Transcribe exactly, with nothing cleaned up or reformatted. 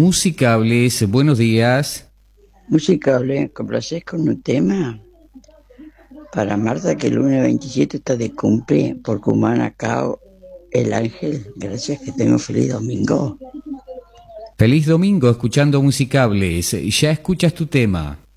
Musicables, buenos días. Musicables, ¿complacés con un tema? Para Marta, que el lunes veintisiete está de cumple, por Cumana Cao, el ángel. Gracias, que tengo feliz domingo. Feliz domingo escuchando Musicables. Ya escuchas tu tema.